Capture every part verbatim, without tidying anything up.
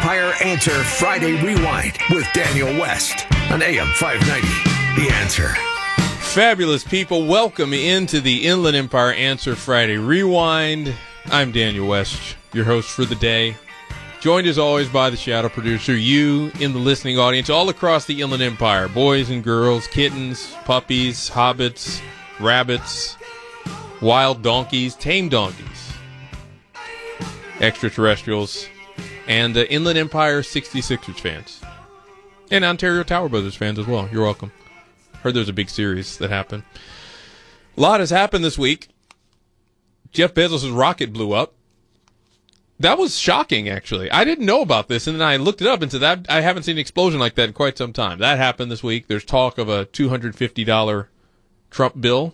Empire Answer Friday Rewind with Daniel West on A M five ninety. The Answer. Fabulous people, welcome into the Inland Empire Answer Friday Rewind. I'm Daniel West, your host for the day. Joined as always by the shadow producer, you in the listening audience all across the Inland Empire. Boys and girls, kittens, puppies, hobbits, rabbits, wild donkeys, tame donkeys, extraterrestrials, and uh, Inland Empire sixty-sixers fans. And Ontario Tower Brothers fans as well. You're welcome. Heard there's a big series that happened. A lot has happened this week. Jeff Bezos' rocket blew up. That was shocking, actually. I didn't know about this, and then I looked it up and said, that, I haven't seen an explosion like that in quite some time. That happened this week. There's talk of a two hundred fifty dollars Trump bill.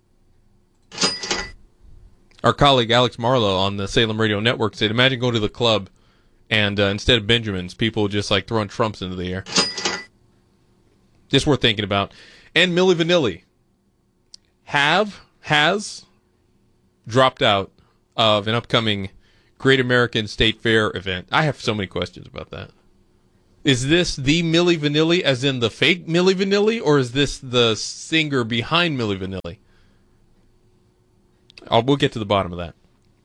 Our colleague Alex Marlow on the Salem Radio Network said, imagine going to the club and uh, instead of Benjamins, people just like throwing Trumps into the air. Just worth thinking about. And Milli Vanilli have, has dropped out of an upcoming Great American State Fair event. I have so many questions about that. Is this the Milli Vanilli, as in the fake Milli Vanilli, or is this the singer behind Milli Vanilli? I'll, we'll get to the bottom of that.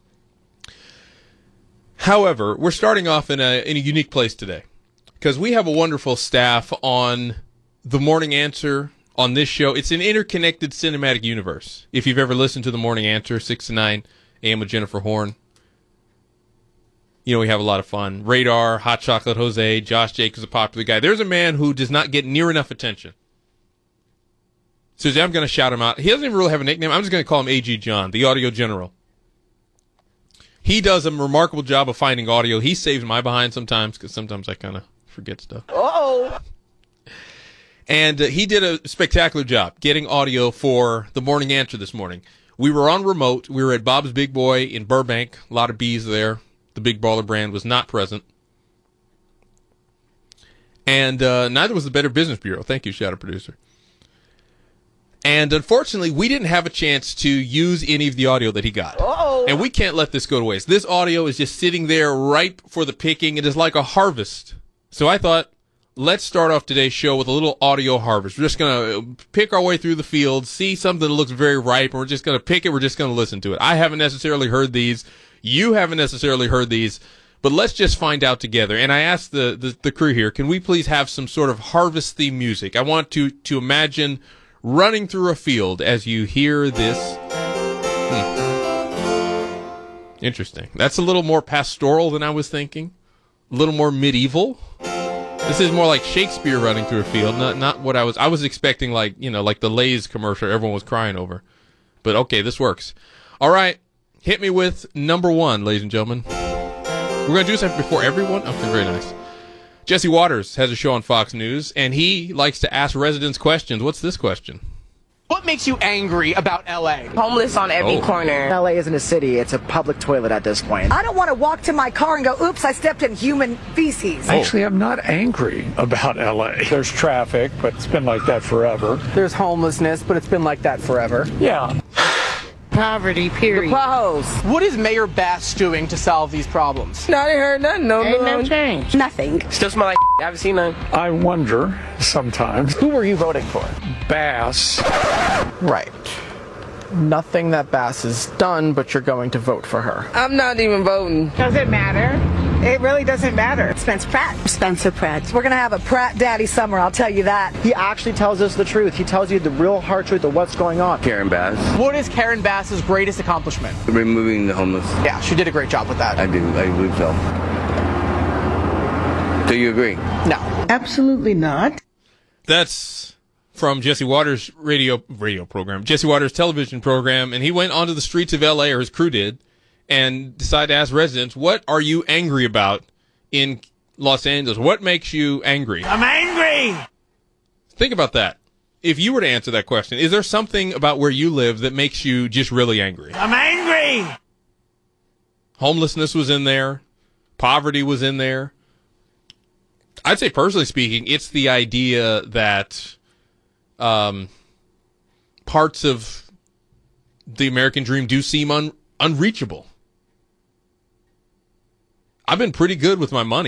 However, we're starting off in a in a unique place today because we have a wonderful staff on The Morning Answer on this show. It's an interconnected cinematic universe. If you've ever listened to The Morning Answer, six to nine a m with Jennifer Horn, you know we have a lot of fun. Radar, Hot Chocolate Jose, Josh Jacobs, a popular guy. There's a man who does not get near enough attention. So I'm going to shout him out. He doesn't even really have a nickname. I'm just going to call him A G John, the audio general. He does a remarkable job of finding audio. He saves my behind sometimes because sometimes I kind of forget stuff. Uh-oh. And uh, he did a spectacular job getting audio for The Morning Answer this morning. We were on remote. We were at Bob's Big Boy in Burbank. A lot of bees there. The Big Baller brand was not present. And uh, neither was the Better Business Bureau. Thank you, Shadow Producer. And unfortunately, we didn't have a chance to use any of the audio that he got. Uh-oh. And we can't let this go to waste. This audio is just sitting there ripe for the picking. It is like a harvest. So I thought, let's start off today's show with a little audio harvest. We're just going to pick our way through the field, see something that looks very ripe, and we're just going to pick it. We're just going to listen to it. I haven't necessarily heard these. You haven't necessarily heard these. But let's just find out together. And I asked the, the, the crew here, can we please have some sort of harvest theme music? I want to, to imagine running through a field as you hear this. Hmm. Interesting. That's a little more pastoral than I was thinking. A little more medieval. This is more like Shakespeare running through a field, not not what I was. I was expecting, like, you know, like the Lay's commercial everyone was crying over. But okay, this works. All right, hit me with number one, ladies and gentlemen. We're going to do this before everyone? Okay, very nice. Jesse Waters has a show on Fox News, and he likes to ask residents questions. What's this question? What makes you angry about L A? Homeless on every Oh. corner. L A isn't a city, it's a public toilet at this point. I don't want to walk to my car and go, oops, I stepped in human feces. Actually, I'm not angry about L A. There's traffic, but it's been like that forever. There's homelessness, but it's been like that forever. Yeah. Poverty, period. Potholes. What is Mayor Bass doing to solve these problems? No, I didn't hear nothing. No, Ain't no change. Nothing. Still smell like I haven't seen none. I wonder sometimes. Who were you voting for? Bass. Right. Nothing that Bass has done, but you're going to vote for her. I'm not even voting. Does it matter? It really doesn't matter. Spencer Pratt. Spencer Pratt. We're going to have a Pratt Daddy summer, I'll tell you that. He actually tells us the truth. He tells you the real hard truth of what's going on. Karen Bass. What is Karen Bass's greatest accomplishment? Removing the homeless. Yeah, she did a great job with that. I do. I believe so. Do you agree? No. Absolutely not. That's from Jesse Waters' radio radio program, Jesse Waters' television program, and he went onto the streets of L A, or his crew did, and decided to ask residents, what are you angry about in Los Angeles? What makes you angry? I'm angry. Think about that. If you were to answer that question, is there something about where you live that makes you just really angry? I'm angry. Homelessness was in there. Poverty was in there. I'd say, personally speaking, it's the idea that um, parts of the American dream do seem un- unreachable. I've been pretty good with my money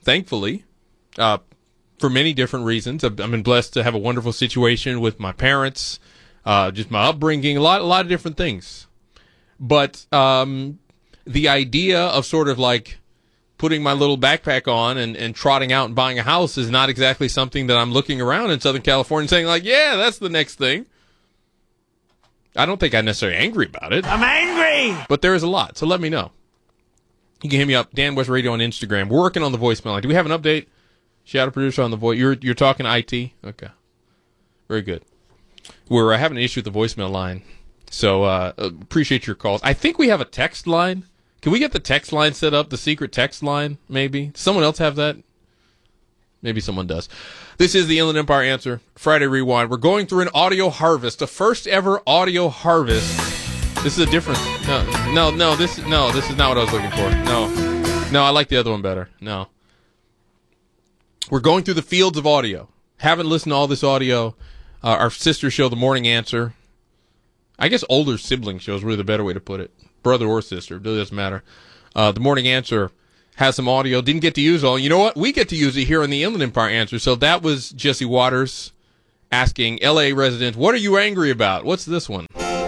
thankfully, uh, for many different reasons. I've, I've been blessed to have a wonderful situation with my parents, uh, just my upbringing, a lot, a lot of different things. But um, the idea of sort of like putting my little backpack on and, and trotting out and buying a house is not exactly something that I'm looking around in Southern California saying like, yeah, that's the next thing. I don't think I'm necessarily angry about it. I'm angry! But there is a lot, so let me know. You can hit me up, Dan West Radio on Instagram. We're working on the voicemail line. Do we have an update? Shadow producer on the voice. You're you're talking I T? Okay. Very good. We're uh, having an issue with the voicemail line, so uh, appreciate your calls. I think we have a text line. Can we get the text line set up, the secret text line, maybe? Does someone else have that? Maybe someone does. This is the Inland Empire Answer, Friday Rewind. We're going through an audio harvest, a first ever audio harvest. This is a different... No, no, no, this, no, this is not what I was looking for. No, no, I like the other one better. No. We're going through the fields of audio. Haven't listened to all this audio. Uh, our sister show, The Morning Answer. I guess older sibling show is really the better way to put it. Brother or sister, it really doesn't matter. Uh, the Morning Answer has some audio. Didn't get to use all. You know what? We get to use it here on the Inland Empire Answer. So that was Jesse Waters asking L A residents, what are you angry about? What's this one?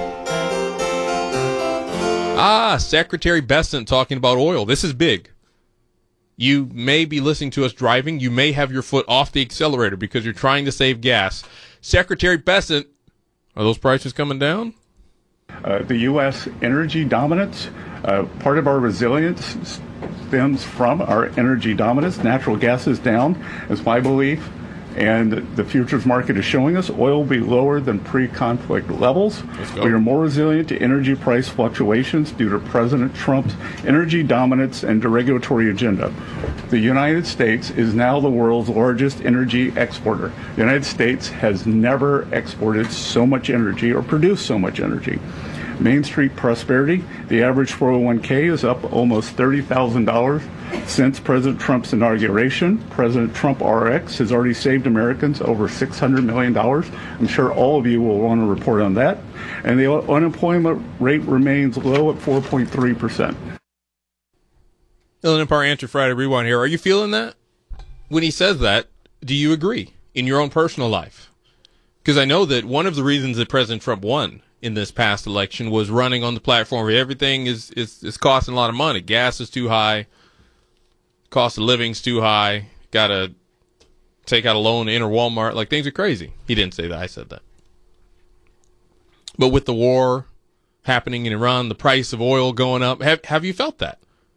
Ah, Secretary Bessent talking about oil. This is big. You may be listening to us driving. You may have your foot off the accelerator because you're trying to save gas. Secretary Bessent, are those prices coming down? Uh, the U S energy dominance, uh, part of our resilience stems from our energy dominance. Natural gas is down, is my belief, and the futures market is showing us oil will be lower than pre-conflict levels. We are more resilient to energy price fluctuations due to President Trump's energy dominance and deregulatory agenda. The United States is now the world's largest energy exporter. The United States has never exported so much energy or produced so much energy. Main Street Prosperity, the average four oh one k is up almost thirty thousand dollars since President Trump's inauguration. President Trump R X has already saved Americans over six hundred million dollars. I'm sure all of you will want to report on that. And the unemployment rate remains low at four point three percent. Inland Empire Answer Friday Rewind here. Are you feeling that? When he says that, do you agree in your own personal life? Because I know that one of the reasons that President Trump won in this past election was running on the platform where everything is, is, is costing a lot of money. Gas is too high. Cost of living's too high. Got to take out a loan to enter Walmart. Like, things are crazy. He didn't say that. I said that. But with the war happening in Iran, the price of oil going up, have, have you felt that?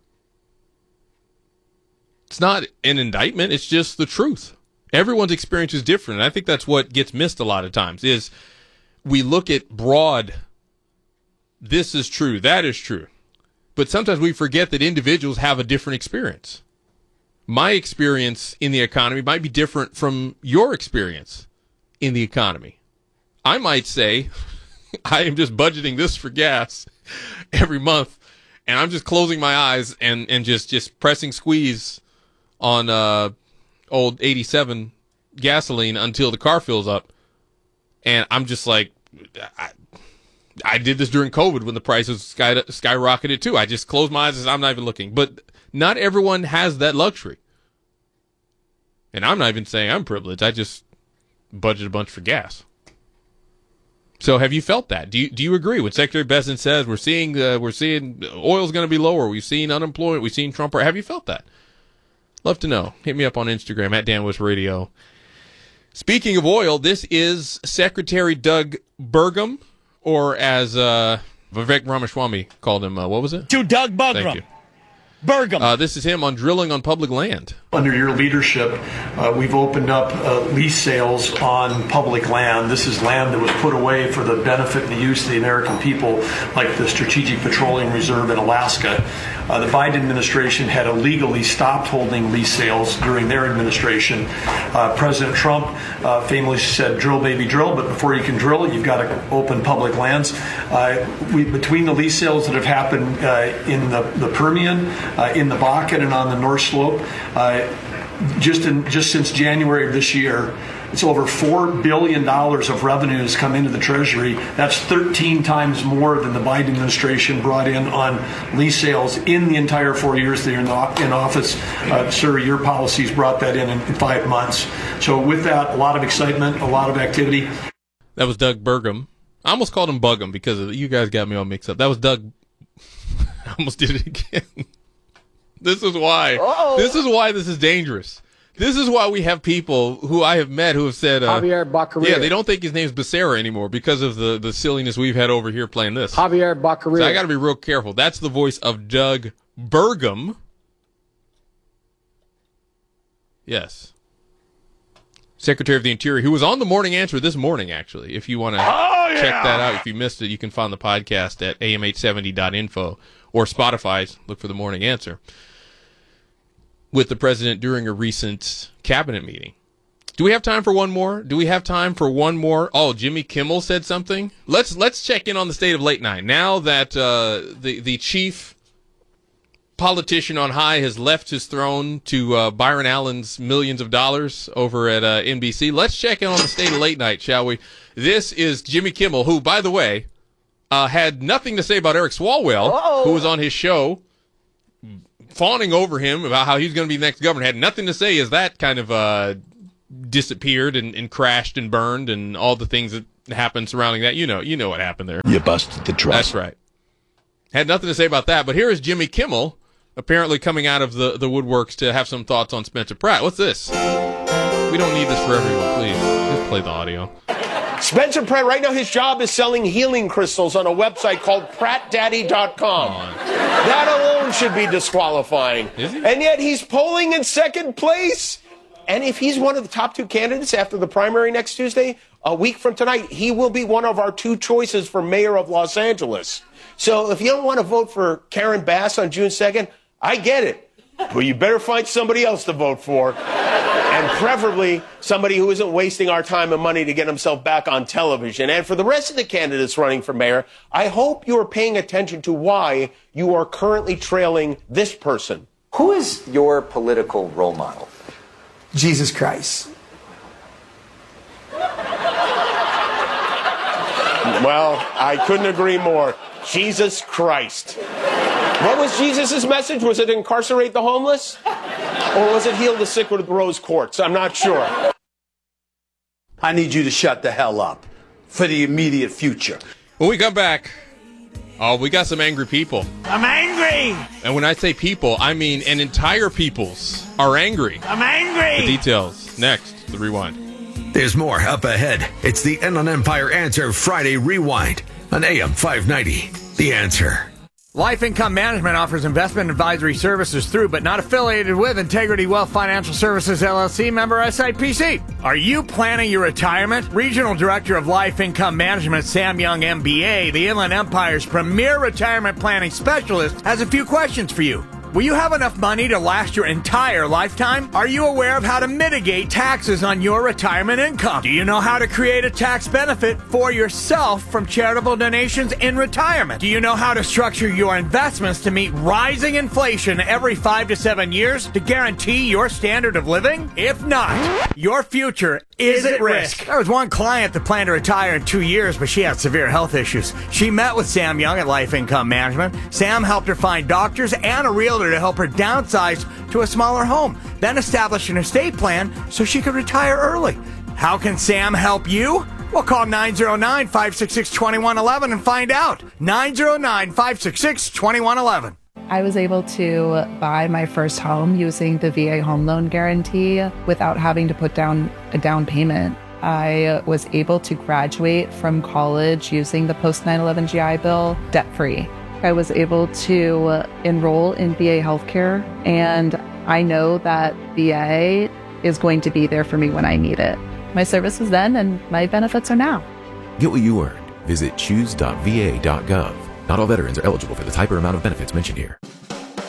It's not an indictment. It's just the truth. Everyone's experience is different. And I think that's what gets missed a lot of times is we look at broad, this is true, that is true. But sometimes we forget that individuals have a different experience. My experience in the economy might be different from your experience in the economy. I might say, I am just budgeting this for gas every month, and I'm just closing my eyes and, and just, just pressing squeeze on uh, old eighty-seven gasoline until the car fills up. And I'm just like, I, I did this during COVID when the prices sky, skyrocketed too. I just closed my eyes and I'm not even looking. But not everyone has that luxury. And I'm not even saying I'm privileged. I just budget a bunch for gas. So have you felt that? Do you do you agree when Secretary Bessent says we're seeing uh, we're seeing oil's going to be lower, we've seen unemployment, we've seen Trump? Have you felt that? Love to know. Hit me up on Instagram at Dan West Radio. Speaking of oil, this is Secretary Doug Burgum, or as uh, Vivek Ramaswamy called him, uh, what was it? To Doug Burgum. Thank you. Burgum. Uh, this is him on drilling on public land. Under your leadership, uh, we've opened up uh, lease sales on public land. This is land that was put away for the benefit and the use of the American people, like the Strategic Petroleum Reserve in Alaska. Uh, the Biden administration had illegally stopped holding lease sales during their administration. Uh, President Trump uh, famously said, drill, baby, drill, but before you can drill, you've got to open public lands. Uh, we, between the lease sales that have happened uh, in the, the Permian, uh, in the Bakken, and on the North Slope, uh, just in just since January of this year, It's over four billion dollars of revenues come into the Treasury. That's thirteen times more than the Biden administration brought in on lease sales in the entire four years they're in, the, in office. Uh, sir, your policies brought that in in five months. So with that, a lot of excitement, a lot of activity. That was Doug Burgum. I almost called him Bugum because of, you guys got me all mixed up. That was Doug. I almost did it again. This is why. Uh-oh. This is why this is dangerous. This is why we have people who I have met who have said, uh, Javier Baccaria. Yeah, they don't think his name's Becerra anymore because of the, the silliness we've had over here playing this. Javier Baccaria. So I got to be real careful. That's the voice of Doug Burgum. Yes. Secretary of the Interior, who was on the Morning Answer this morning, actually. If you want to oh, yeah. check that out, if you missed it, you can find the podcast at A M eight seventy dot info or Spotify's. Look for the Morning Answer. With the president during a recent cabinet meeting. Do we have time for one more? Do we have time for one more? Oh, Jimmy Kimmel said something. Let's let's check in on the state of late night. Now that uh, the the chief politician on high has left his throne to uh, Byron Allen's millions of dollars over at uh, N B C, let's check in on the state of late night, shall we? This is Jimmy Kimmel, who, by the way, uh, had nothing to say about Eric Swalwell, Uh-oh. who was on his show, fawning over him about how he's going to be the next governor. Had nothing to say as that kind of uh, disappeared and, and crashed and burned and all the things that happened surrounding that. You know, you know what happened there. You busted the trust. That's right. Had nothing to say about that. But here is Jimmy Kimmel, apparently coming out of the, the woodworks to have some thoughts on Spencer Pratt. What's this? We don't need this for everyone, please. Just play the audio. Spencer Pratt, right now his job is selling healing crystals on a website called Pratt Daddy dot com. That alone should be disqualifying. Is he? And yet he's polling in second place. And if he's one of the top two candidates after the primary next Tuesday, a week from tonight, he will be one of our two choices for mayor of Los Angeles. So if you don't want to vote for Karen Bass on June second, I get it. But you better find somebody else to vote for. And preferably somebody who isn't wasting our time and money to get himself back on television. And for the rest of the candidates running for mayor, I hope you are paying attention to why you are currently trailing this person. Who is your political role model? Jesus Christ. Well, I couldn't agree more. Jesus Christ. What was Jesus' message? Was it incarcerate the homeless? Or was it heal the sick with rose quartz? I'm not sure. I need you to shut the hell up for the immediate future. When we come back, oh, we got some angry people. I'm angry! And when I say people, I mean an entire peoples are angry. I'm angry! The details next, the Rewind. There's more up ahead. It's the Inland Empire Answer Friday Rewind on A M five ninety. The Answer. Life Income Management offers investment advisory services through, but not affiliated with, Integrity Wealth Financial Services, L L C, member S I P C. Are you planning your retirement? Regional Director of Life Income Management, Sam Young, M B A, the Inland Empire's premier retirement planning specialist, has a few questions for you. Will you have enough money to last your entire lifetime? Are you aware of how to mitigate taxes on your retirement income? Do you know how to create a tax benefit for yourself from charitable donations in retirement? Do you know how to structure your investments to meet rising inflation every five to seven years to guarantee your standard of living? If not, your future is at risk. There was one client that planned to retire in two years, but she had severe health issues. She met with Sam Young at Life Income Management. Sam helped her find doctors and a realtor to help her downsize to a smaller home, then establish an estate plan so she could retire early. How can Sam help you? Well, call nine oh nine, five six six, two one one one and find out. nine oh nine, five six six, two one one one. I was able to buy my first home using the V A home loan guarantee without having to put down a down payment. I was able to graduate from college using the post nine eleven G I Bill debt-free. I was able to enroll in V A healthcare, and I know that V A is going to be there for me when I need it. My service was then, and my benefits are now. Get what you earned. Visit choose dot v a dot gov. Not all veterans are eligible for the type or amount of benefits mentioned here. Hey guys!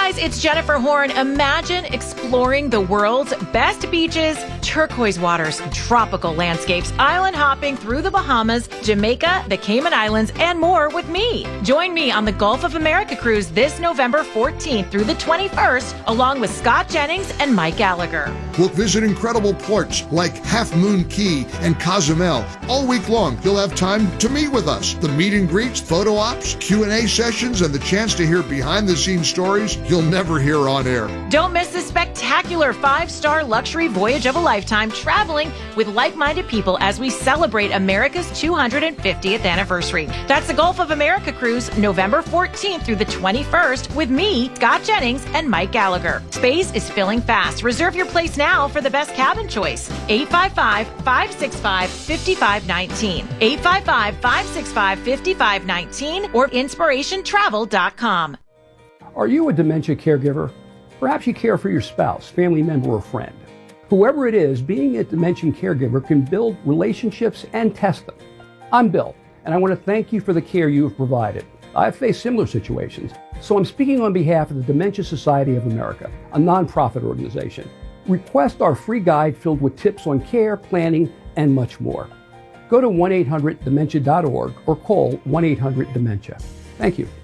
guys, it's Jennifer Horn. Imagine exploring the world's best beaches, turquoise waters, tropical landscapes, island hopping through the Bahamas, Jamaica, the Cayman Islands, and more with me. Join me on the Gulf of America cruise this November fourteenth through the twenty-first, along with Scott Jennings and Mike Gallagher. We'll visit incredible ports like Half Moon Key and Cozumel. All week long, you'll have time to meet with us. The meet and greets, photo ops, Q and A sessions, and the chance to hear behind-the-scenes stories you'll never hear on air. Don't miss this spectacular five-star luxury voyage of a lifetime, traveling with like-minded people as we celebrate America's two hundred fiftieth anniversary. That's the Gulf of America cruise, November fourteenth through the twenty-first, with me, Scott Jennings, and Mike Gallagher. Space is filling fast. Reserve your place now for the best cabin choice. eight five five, five six five, five five one nine. eight five five, five six five, five five one nine or inspiration travel dot com. Are you a dementia caregiver? Perhaps you care for your spouse, family member, or friend. Whoever it is, being a dementia caregiver can build relationships and test them. I'm Bill, and I want to thank you for the care you have provided. I've faced similar situations, so I'm speaking on behalf of the Dementia Society of America, a nonprofit organization. Request our free guide filled with tips on care, planning, and much more. Go to one eight hundred dementia dot org or call one eight hundred dementia. Thank you.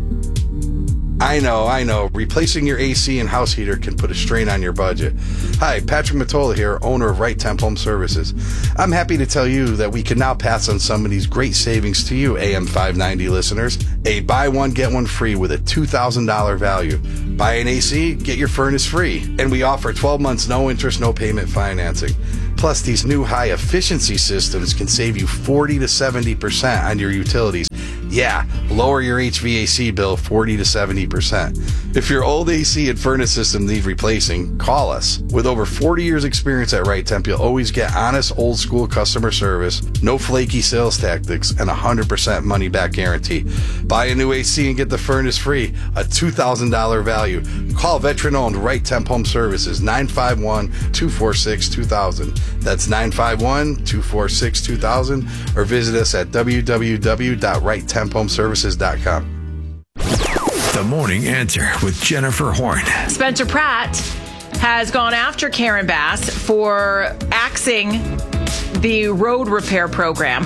I know, I know. Replacing your A C and house heater can put a strain on your budget. Hi, Patrick Matola here, owner of Right Temp Home Services. I'm happy to tell you that we can now pass on some of these great savings to you, A M five ninety listeners. A buy one, get one free with a two thousand dollars value. Buy an A C, get your furnace free. And we offer twelve months, no interest, no payment financing. Plus, these new high-efficiency systems can save you forty to seventy percent on your utilities. Yeah, lower your H V A C bill forty to seventy percent. If your old A C and furnace system need replacing, call us. With over forty years experience at Right Temp, you'll always get honest, old-school customer service, no flaky sales tactics, and a one hundred percent money-back guarantee. Buy a new A C and get the furnace free, a two thousand dollars value. Call veteran-owned Right Temp Home Services, nine five one, two four six, two thousand. That's nine five one, two four six, two thousand, or visit us at w w w dot right temp home services dot com. The Morning Answer with Jennifer Horn. Spencer Pratt has gone after Karen Bass for axing the road repair program.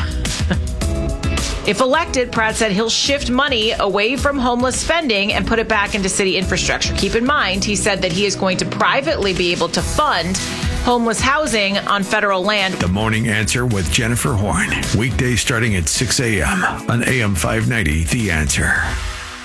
If elected, Pratt said he'll shift money away from homeless spending and put it back into city infrastructure. Keep in mind, he said that he is going to privately be able to fund homeless housing on federal land. The Morning Answer with Jennifer Horn. Weekdays starting at six a.m. on A M five ninety, The Answer.